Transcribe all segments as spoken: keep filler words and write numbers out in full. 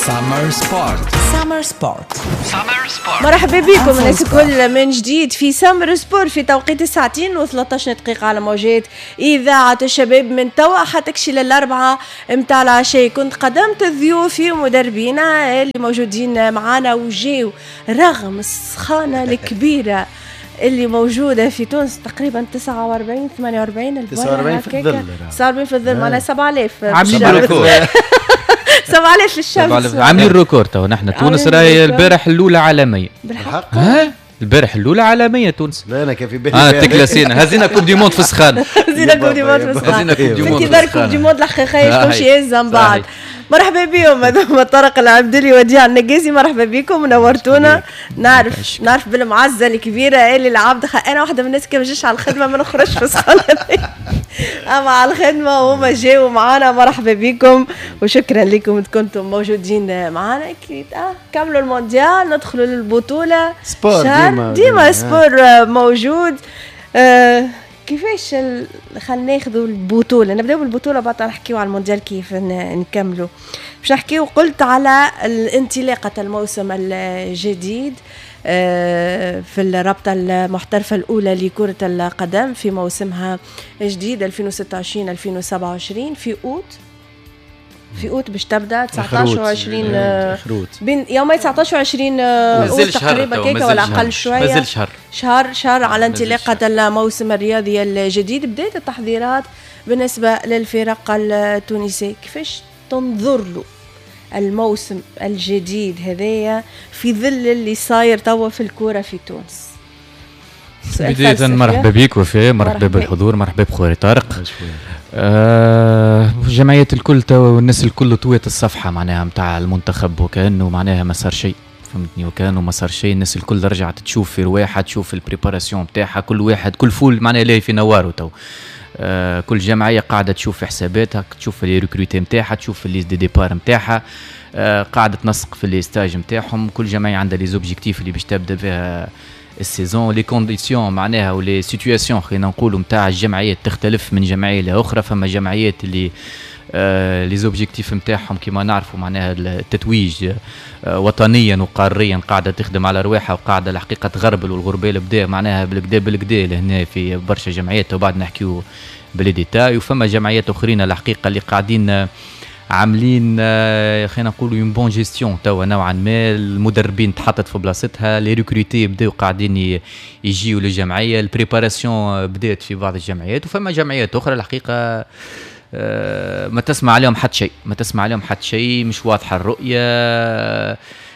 سامر سبورت. سامر سبورت. سامر سبورت. مرحبا بكم الناس الكل من جديد في سامر سبورت في توقيت الساعتين وثلاثة دقيقة على موجات إذاعة الشباب من توا حتى كشي للأربعة متاع العشاء. كنت قدمت ضيوفي ومدربينا اللي موجودين معانا وجاو رغم السخانة الكبيرة اللي موجودة في تونس تقريبا تسعة وأربعين ثمانية وأربعين تسعة وأربعين في الظل تسعة وأربعين في الظل معناها سبعة آلاف عاملين ريكورد سبعة آلاف للشمس عاملين ريكورد تو نحن تونس راهي البارح الأولى عالمية بالحق. ها البارح الأولى عالمية تونس. لا أنا كان في بالي اه تكلاسينا هزينا كوب دي موند في السخان هزينا كوب دي موند في السخان هزينا كوب دي موند في انتظار كوب دي موند الحقيقية كلشي يلزم بعد. مرحبا بكم هذوما طارق العبدلي وديع النقازي. مرحبا بكم نورتونا. نعرف نعرف بالمعزه الكبيره اللي العبد خ... انا واحده من الناس كي مجيش على الخدمه ما نخرجش في الصاله اما على الخدمه وهما جاوا معنا. مرحبا بكم وشكرا لكم كنتم موجودين معنا. اكيد اه كملوا المونديال ندخلوا للبطوله سبور ديما ديما سبور موجود. آه كيفاش ال... خلينا ناخذوا البطوله نبداو بالبطوله بعد نحكيو على المونديال كيف نكملوا. باش نحكيو قلت على الانطلاقه الموسم الجديد في الرابطه المحترفه الاولى لكره القدم في موسمها الجديد ألفين وستة وعشرين ألفين وسبعة وعشرين في اوت في اوت باش تبدا تسعطاش وعشرين بين يومي تسعطاش وعشرين اوت تقريبا كيكه ولا اقل شويه مازال شهر شهر شهر على انطلاقه الموسم الرياضي الجديد. بدايه التحضيرات بالنسبه للفرق التونسيه كيفاش تنظر له الموسم الجديد هذايا في ظل اللي صاير توا في الكوره في تونس؟ بداية مرحبا بك وفاء. مرحبا بالحضور. مرحبا بخوري طارق. آه جمعية الكل توا والناس الكل طويت الصفحة معناها متاع المنتخب وكأنه معناها ما صار شيء فهمتني وكأنه ما صار شيء. الناس الكل رجعت تشوف في رواحة تشوف البريباراسيون متاعها كل واحد كل فول معناها لاهي في نواره تو. آه كل جمعية قاعدة تشوف في حساباتها تشوف لي ريكروتي متاعها تشوف اللي دي ديبار متاعها آه قاعدة تنسق في لي ستاج متاعهم. كل جمعية عندها لي زوبجيكتيف اللي باش تبدا بها السيزون. لي كونديسيون معناها ولي سيتوياسيون خلينا نقولوا نتاع الجمعيات تختلف من جمعيه لاخرى. فما جمعيات اللي آه لي زوبجيكتيف نتاعهم كما نعرفوا معناها التتويج آه وطنيا وقاريا قاعده تخدم على رواحها وقاعده الحقيقه تغربل والغربال بدا معناها بالكدا بالكدا لهنا في برشا جمعيات وبعد نحكيو بالديتاي. وفما جمعيات اخرين الحقيقه اللي قاعدين عاملين خلينا نقولوا اون بون جيستيون توا نوعا ما. المدربين تحطت في بلاصتها لي ريكروتي بداو قاعدين يجيو للجمعيه. البريباراسيون بدات في بعض الجمعيات وفما جمعيات اخرى الحقيقه ما تسمع عليهم حتى شيء ما تسمع عليهم حتى شيء مش واضحه الرؤيه.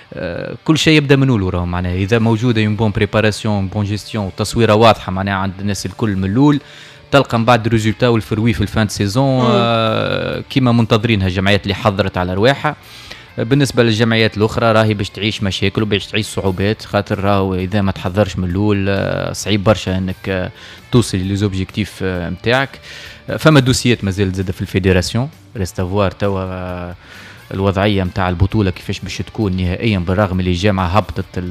كل شيء يبدا من الاول راهو معناها اذا موجوده اون بون بريباراسيون بون جيستيون وتصويره واضحه معناها عند الناس الكل من الاول تلقى من بعد الريزولتا والفروي في الفان سيزون آه كيما منتظرينها الجمعيات اللي حضرت على رواحها. بالنسبه للجمعيات الاخرى راهي باش تعيش مشاكل وباش تعيش صعوبات خاطر راهو اذا ما تحضرش من الاول آه صعيب برشا انك آه توصل للوبجيكتيف نتاعك. آه فما دوسيات مازال زاد في الفيدراسيون ريستافوار توا آه الوضعيه نتاع البطوله كيفاش باش تكون نهائيا بالرغم اللي الجامعه هبطت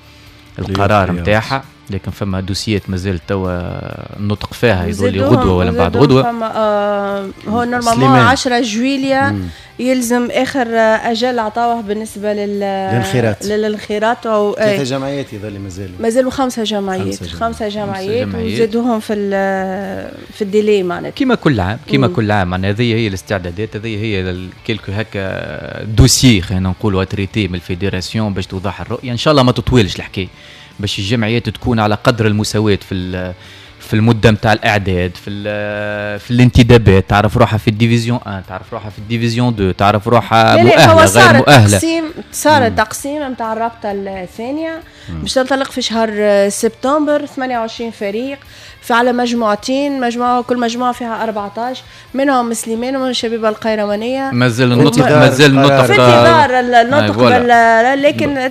القرار نتاعها لكن فما دوسيات مازال توا النطق فيها يظل لي غدوه ولا بعد غدوه. فما آه هو نورمالمون عشرة جويليا يلزم اخر اجل عطاوه بالنسبه لل للخيرات للخيرات ثلاثه جمعيات يظل مازال مازالوا خمسه جمعيات خمسه جمعيات وزادوهم في في الديلي معناتها كيما كل عام كيما كل عام معناها هذه هي الاستعدادات هذه هي كيلكو هكا دوسي خلينا نقولوا تريتي من الفيدراسيون باش توضح الرؤيه. ان شاء الله ما تطويلش الحكايه باش الجمعيات تكون على قدر المساواة في في المده نتاع الاعداد في في الانتدابات تعرف روحها في الديفيزيون واحد تعرف روحها في الديفيزيون اثنين تعرف روحها مؤهله غير مؤهله. تقسيم صار تقسيم نتاع الرابطه الثانيه باش تنطلق في شهر سبتمبر ثمانية وعشرين فريق في على مجموعتين مجموعه كل مجموعه فيها أربعطاش منهم مسلمين ومن الشبيبه القيروانيه. مازال النطق مازال النطق في انتظار النطق لكن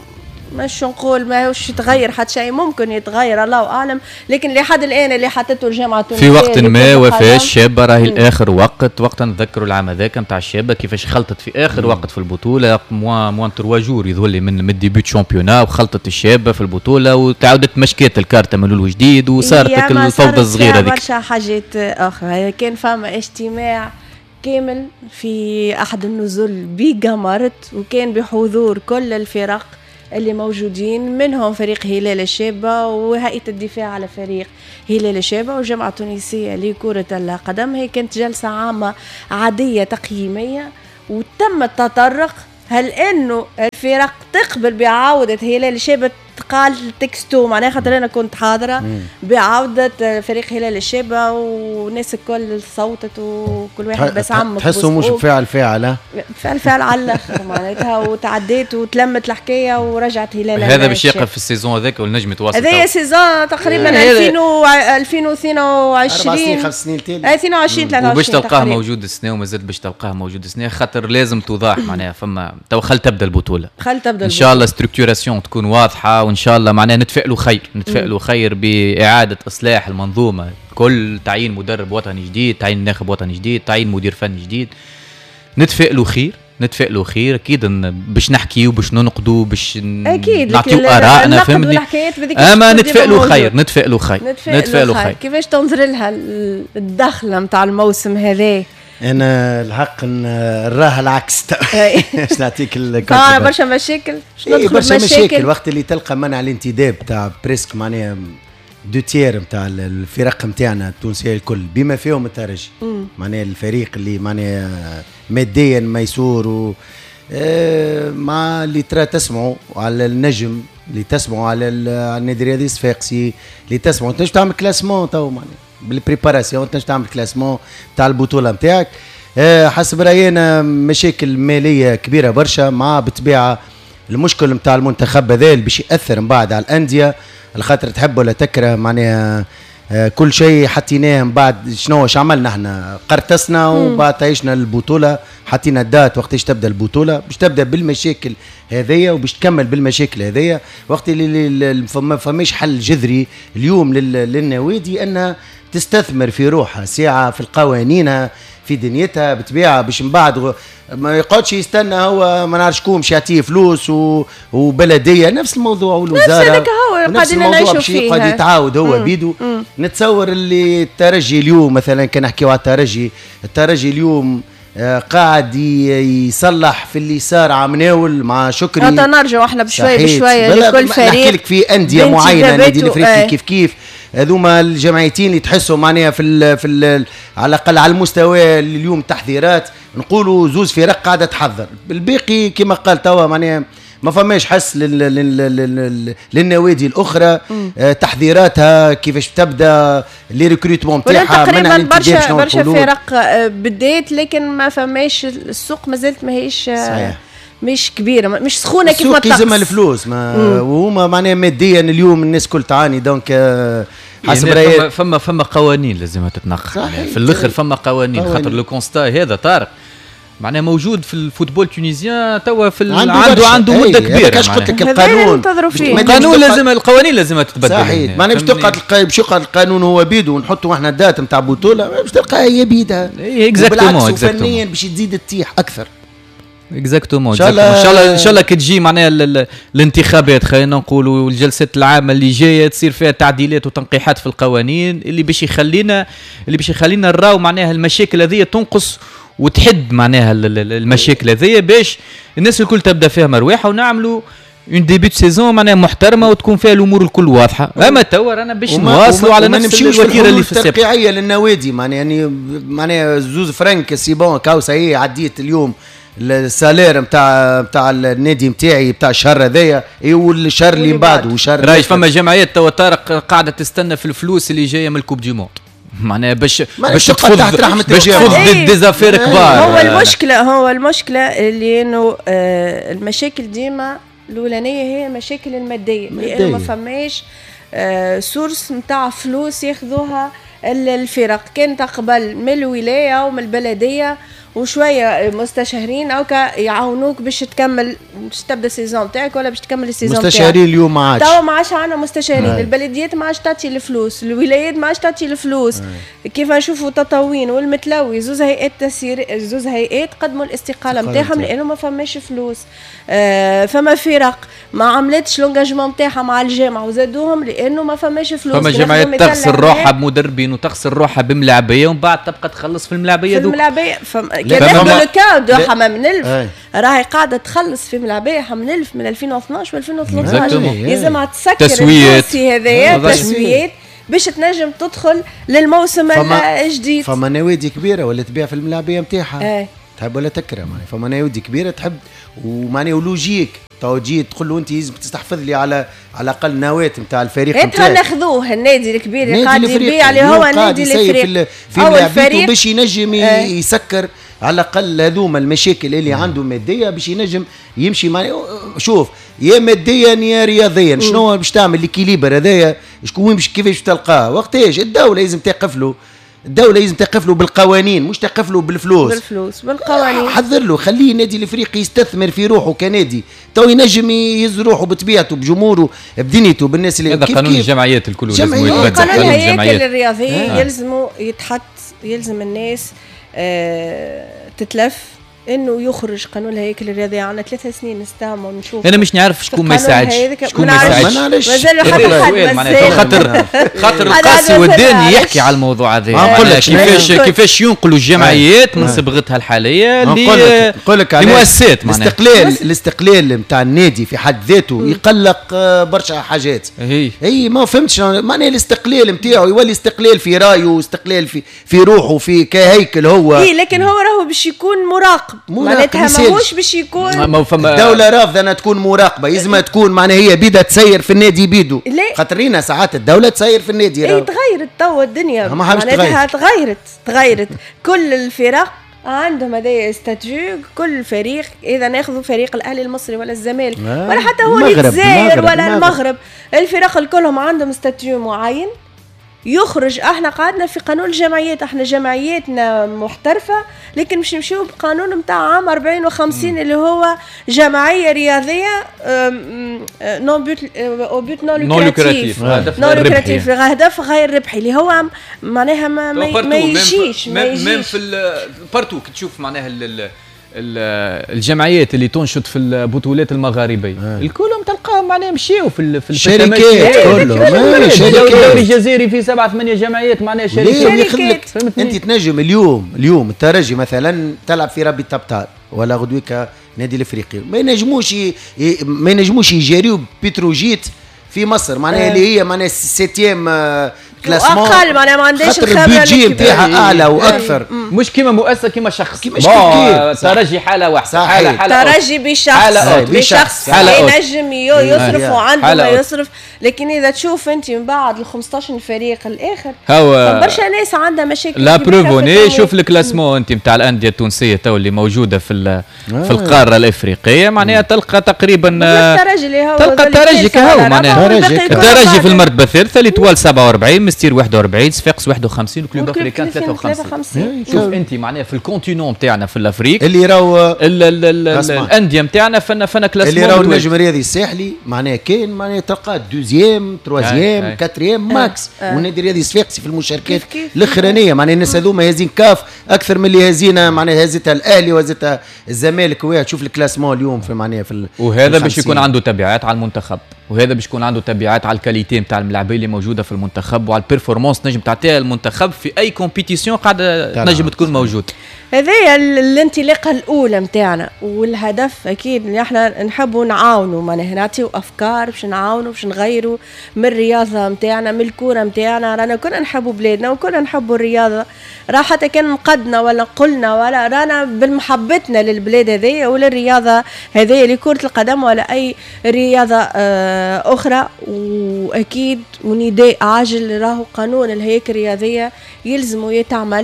مش نقول ما هوش يتغير حتى شيء ممكن يتغير الله اعلم لكن لحد الان اللي حطته الجامعه التونسيه في وقت ما وفاه الشابه راهي الاخر وقت وقت نتذكروا العام هذاك نتاع الشابه كيفاش خلطت في اخر مم. وقت في البطوله موان موان تروا جور يظهر لي من من ديبيوت شامبيونا وخلطت الشابه في البطوله وتعاودت مشكات الكارته من الاول جديد وصارت الفوضى الصغيره هذيك. برشا حاجات اخرى كان فما اجتماع كامل في أحد النزول بجمرت، وكان بحضور كل الفرق اللي موجودين، منهم فريق هلال الشابة وهيئة الدفاع على فريق هلال الشابة والجامعة التونسية لكرة القدم. هي كانت جلسة عامة عادية تقييمية، وتم التطرق هل انه الفرق تقبل بعودة هلال الشابة. قال تكستو معناها خاطر انا كنت حاضره بعوده فريق هلال الشابه، والناس الكل صوتت وكل واحد بس عمق. تحسوا مش فعل فاعل فعل فعل على الاخر معناتها، وتعديت وتلمت الحكايه ورجعت هلال. هذا باش يقف في السيزون هذاك والنجم يتواصل. هذا سيزون تقريبا ألفين واثنين وعشرين أربع سنين خمس سنين تالي اثنين وعشرين ثلاثة وعشرين وباش تلقاه موجود السنه، ومازال باش تلقاه موجود السنه، خاطر لازم توضح معناها. فما تو خل تبدا البطوله، خل تبدا ان شاء الله ستركتوراسيون تكون واضحه، وان شاء الله معناها نتفائلوا خير نتفائلوا خير بإعادة إصلاح المنظومة. كل تعيين مدرب وطني جديد، تعيين ناخب وطني جديد، تعيين مدير فني جديد، نتفائلوا خير نتفائلوا خير. أكيد باش نحكيوا باش ننقدوا باش نعطيوا آرائنا، فهمني. أما نتفائلوا خير نتفائلوا خير نتفائلوا خير. كيفاش تنظر لها الدخلة متاع الموسم هذا؟ انا الحق نراها العكس. باش نعطيك طبعا برشا مشاكل. شنو إيه برشا مشاكل, مشاكل وقت اللي تلقى منع الانتداب تاع بريسك معناها دو تير نتاع الفرق نتاعنا التونسيه الكل بما فيهم الترجي، معناها الفريق اللي معناها ماديا ميسور و آه مع اللي ترى تسمعوا على النجم، اللي تسمعوا على النادي الرياضي الصفاقسي، اللي تسمعوا تنجم تعمل كلاسمون تو معناها بالبريباراسيون، تنجم تعمل كلاسمون تاع البطوله نتاعك. أه حسب راينا مشاكل ماليه كبيره برشا، مع بالطبيعه المشكل نتاع المنتخب هذا اللي باش ياثر من بعد على الانديه، الخاطر تحب ولا تكره معناها أه كل شيء حطيناه من بعد. شنو واش عملنا احنا؟ قرطسنا وبعد عيشنا البطوله، حطينا الدات وقتاش تبدا البطوله، باش تبدا بالمشاكل هذيا وباش تكمل بالمشاكل هذيا. وقت اللي ما فماش حل جذري اليوم للنوادي انها تستثمر في روحها ساعة في القوانينها في دنيتها بطبيعة، باش من بعد ما يقعدش يستنى هو ما نعرفش شكون باش يعطيه فلوس و... وبلدية. نفس الموضوع والوزارة نفس الموضوع باش يقعد يتعاود هو بيدو. نتصور اللي الترجي اليوم مثلا كان نحكيو على الترجي، الترجي اليوم قاعد يصلح في اللي صار عمناول مع شكري. حتى نرجع احنا بشوي بشوي لكل فريق. نحكي لك في انديه معينه، نادي الافريقي كيف كيف هذوما الجمعيتين اللي تحسوا معناها في ال في ال على الاقل على المستوى اليوم تحذيرات، نقولوا زوز فرق قاعده تحذر، الباقي كما قال توا معناها ما فماش حس لل لل لل للنوادي الاخرى آه تحذيراتها كيفاش تبدا لي ريكروتمون نتاعها. تقريبا برشا برشا فرق بدات، لكن ما فماش السوق مازالت ماهيش صحيح مش كبيره مش سخونه كيف ما تقص. يلزمها الفلوس ما وهما معناها ماديا اليوم الناس كل تعاني. دونك حسب يعني فما فما فما قوانين لازمها تتنقح في الاخر، فما قوانين, قوانين. خاطر لو كونستا هذا طارق معناه موجود في الفوتبول التونسيان توا في عنده عنده, عنده مده كبيره. كاش قلت لك القانون القانون لازم القوانين لازم تتبدل صحيح. معناه باش تقعد باش يقعد القانون هو بيدو ونحطوا احنا الدات نتاع بطوله باش تلقاها هي بيدها اكزاكتومون فنيا باش تزيد تطيح اكثر. اكزاكتومون ان شاء الله ان شاء الله كي تجي معناها الانتخابات خلينا نقولوا الجلسات العامه اللي جايه تصير فيها تعديلات وتنقيحات في القوانين اللي باش يخلينا اللي باش يخلينا نراو معناها المشاكل هذه تنقص وتحد معناها المشاكل هذه باش الناس الكل تبدا فيها مرواحه ونعملوا اون ديبيوت سيزون معناها محترمه وتكون فيها الامور الكل واضحه. اما توا رانا باش نواصلوا على نفس الوتيره اللي في السابق ترقيعيه للنوادي معناها يعني معناها زوز فرانك سي بون كاوسا هي عديت اليوم السالير نتاع نتاع النادي نتاعي نتاع الشهر هذايا والشهر اللي بعده وشهر رايش. فما جمعيات توا طارق قاعده تستنى في الفلوس اللي جايه من الكوب دي موند معناها باش باش تفض باش تفض ديزافير كبار. هو المشكله هو المشكله اللي انه آه المشاكل ديما الاولانيه هي مشاكل الماديه لانه ما فماش آه سورس نتاع فلوس ياخذوها الفرق. كانت قبل من الولايه ومن البلديه وشويه مستشارين او يعاونوك باش تكمل باش تبدا السيزون تاعك ولا باش تكمل السيزون تاعك. مستشارين اليوم ما عادش، توا ما عادش عندنا مستشارين. هاي. البلديات ما عادش تعطي الفلوس، الولايات ما عادش تعطي الفلوس. هاي. كيف نشوفوا تطاوين والمتلوي زوز هيئات تسيير زوز هيئات قدموا الاستقاله نتاعهم لانه ما فماش فلوس. آه فما فرق ما عملتش لونجاجمون نتاعها مع الجامعه وزادوهم لانه ما فماش فلوس. فما جمعيات تغسل روحها بمدربين وتغسل روحها بملاعبيه ومن بعد تبقى تخلص في الملاعبيه في ذوك. الملاعبيه فم... كان لو كان دو حمام من الف راهي قاعده تخلص في ملاعبيه حمام الف من ألفين واثناش و2013 لازمها تسكر الكرسي هذايا تسويات باش تنجم تدخل للموسم الجديد. فما نوادي كبيره ولا تبيع في الملاعبيه نتاعها تحب ولا تكرم. فما نوادي كبيره تحب ومعناها ولوجيك تو تجي تقول له انت لازم تستحفظ لي على على الاقل نواه نتاع الفريق نتاعك. هات ناخذوه النادي الكبير قاعد يبيع اللي هو النادي الفريق في ملاعبيته باش ينجم اه يسكر على الاقل هذوما المشاكل اللي عنده ماديه باش ينجم يمشي مع. شوف يا ماديا يا رياضيا شنو باش تعمل الكيليبر هذايا شكون باش كيفاش تلقاه وقتاش الدوله لازم تقف له. الدولة لازم تقف له بالقوانين مش تقف له بالفلوس. بالفلوس بالقوانين. حذر له خليه نادي الافريقي يستثمر في روحه كنادي تو ينجم يهز روحه بطبيعته بجمهوره بدنيته بالناس اللي هذا قانون الجمعيات الكل لازم يتبدل. قانون الهياكل الرياضية آه. يلزموا يتحط يلزم الناس آه تتلف انه يخرج قانون الهيكل الرياضي. عنا ثلاث سنين نستعمل نشوف. انا مش نعرف شكون ما يساعدش شكون ما يساعدش مازال حتى حد خاطر خاطر القاسي والداني يحكي على الموضوع هذا كيفاش كيفاش ينقلوا الجمعيات من صبغتها الحاليه لمؤسسات. الاستقلال الاستقلال نتاع النادي في حد ذاته يقلق برشا حاجات. هي هي ما فهمتش معناه الاستقلال نتاعو يولي استقلال في رايه واستقلال في في روحه في كهيكل هو. اي لكن هو راهو باش يكون مراقب معناتها ماهوش باش يكون الدولة رافضة أنها تكون مراقبة يزمها تكون معناها هي بيدها تسير في النادي بيدو خاطرينا ساعات الدولة تسير في النادي. اي تغيرت توا الدنيا معناتها تغيرت تغيرت كل الفرق عندهم هذايا استاتيو. كل فريق اذا ناخذوا فريق الاهلي المصري ولا الزمالك آه. ولا حتى هو الجزائر ولا المغرب, المغرب الفرق الكلهم عندهم استاتيو معين يخرج. احنا قعدنا في قانون الجمعيات احنا جمعياتنا محترفه لكن مش نمشيو بقانون نتاع عام أربعين وخمسين اللي هو جمعيه رياضيه نون بوت او بوت نون لوكراتيف نون لوكراتيف هدف غير ربحي اللي هو معناها ما, ما يجيش ما يجيش في البارتو تشوف معناها الجمعيات اللي تنشط في البطولات المغاربيه آه. الكلهم تلقاهم معناها مشيوا في في الشركات كلهم الدوري الجزائري في سبعة ثمانية جمعيات معناها شركات. انت تنجم اليوم اليوم الترجي مثلا تلعب في ربي التبتار ولا غدويكا نادي الافريقي ما ينجموش ما ينجموش يجاريوا بتروجيت في مصر معناها آه. اللي هي معناها سيتيام كلاسمون اقل معناها ما عندهاش الخبره البيجي نتاعها اعلى واكثر مش كيما مؤسسه كيما شخص كيما ترجي حالة واحده حالة حالة ترجي بشخص بشخص ينجم يصرف وعنده ما يصرف. لكن اذا تشوف انت من بعد ال خمسطاش فريق الاخر هو برشا ناس عندها مشاكل. لا بروفوني شوف الكلاسمون انت نتاع الانديه التونسيه تو اللي موجوده في في القاره الافريقيه معناها تلقى تقريبا تلقى الترجي كهو معناها الترجي في المرتبه الثالثه اللي طوال سبعة وأربعين مستير واحد وأربعين صفاقس واحد وخمسين وكلوب افريكان ثلاثة وخمسين. شوف انت معناها في الكونتينون نتاعنا في الافريق اللي راهو الانديه نتاعنا فنا فنا كلاسمون اللي راهو النجم الرياضي الساحلي معناها كاين معناها تلقى دوزيام تروازيام كاتريام ماكس والنادي الرياضي الصفاقسي في المشاركات الاخرانيه معناها الناس هذوما هازين كاف اكثر من اللي هازينا معناها هازتها الاهلي وهازتها الزمالك. ويا تشوف الكلاسمون اليوم في معناها في وهذا باش يكون عنده تبعات على المنتخب وهذا باش يكون عنده تبعات على الكاليتي نتاع الملاعبيه اللي موجوده في المنتخب وعلى البيرفورمانس نجم تعطيها المنتخب في اي كومبيتيسيون قاعده نجم تكون موجود. هذه الانطلاقه الاولى نتاعنا والهدف اكيد اللي احنا نحبوا نعاونوا معناها نعطيو افكار باش نعاونوا باش نغيروا من الرياضه نتاعنا من الكوره نتاعنا. رانا كنا نحبوا بلادنا وكنا نحبوا الرياضه راه حتى كان نقدنا ولا قلنا ولا رانا بالمحبتنا للبلاد هذه وللرياضه هذه لكره القدم ولا اي رياضه آه اخرى. واكيد ونداء عاجل راهو قانون الهيكل الرياضيه يلزموا يتعمل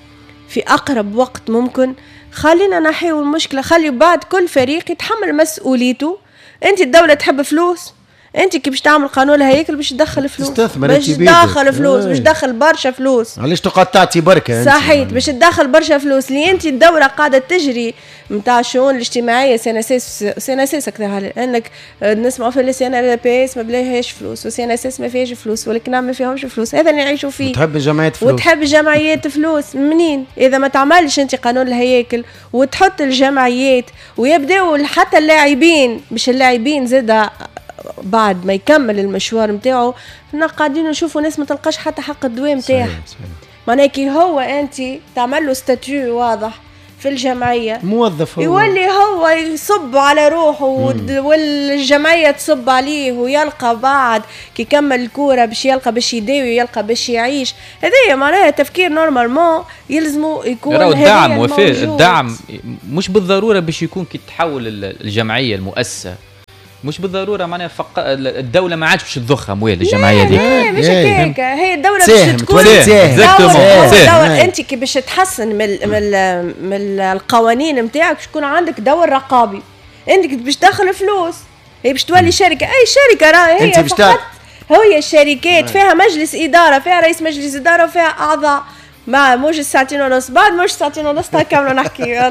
في أقرب وقت ممكن. خلينا نحيو المشكلة خلي بعد كل فريق يتحمل مسؤوليته. أنت الدولة تحب فلوس انت كي باش تعمل قانون الهيكل باش تدخل فلوس، باش تدخل فلوس، باش تدخل برشا فلوس. علاش تقطعتي بركه؟ صحيح، باش تدخل برشا فلوس. اللي انت الدوره قاعده تجري نتاع الشؤون الاجتماعيه سي ان اس اس سي ان اس اس اكثر، انك نسمعوا في السي ان ال بي اس ما بلاهاش فلوس، وسي ان اس اس ما فيهاش فلوس، والكلام ما فيهمش فلوس. هذا اللي نعيشوا فيه. وتحب الجمعيات فلوس، وتحب الجمعيات فلوس منين؟ اذا ما تعملش انت قانون الهياكل وتحط الجمعيات ويبداوا حتى اللاعبين، مش اللاعبين زاده بعد ما يكمل المشوار نتاعو، احنا قاعدين نشوفوا ناس ما تلقاش حتى حق الدواء نتاعها. معناها كي هو انت تعمل له ستاتيو واضح في الجمعيه، موظف هو يولي هو يصب على روحه والجمعيه تصب عليه، ويلقى بعد كي يكمل الكوره باش يلقى باش يداوي، يلقى باش يعيش. هذايا معناها تفكير نورمالمون يلزموا يكون الدعم وفاء. الدعم مش بالضروره باش يكون كي تحول الجمعيه المؤسسه، مش بالضروره معناها فق... الدوله ما عادش باش تضخ اموال الجمعيه دي. لا مش هيك، هي الدوله باش تكون دور. انت كي باش تحسن من من من القوانين نتاعك باش يكون عندك دور رقابي، انت باش تدخل فلوس، هي باش تولي شركه، اي شركه راهي هي فقط هي الشركات فيها مجلس اداره، فيها رئيس مجلس اداره وفيها اعضاء. ما موش ساعتين ونص، بعد موش ساعتين ونص نكملوا نحكي.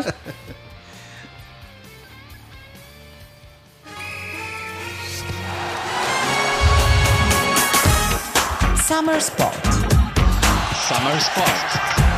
Summer Spot. Summer Spot.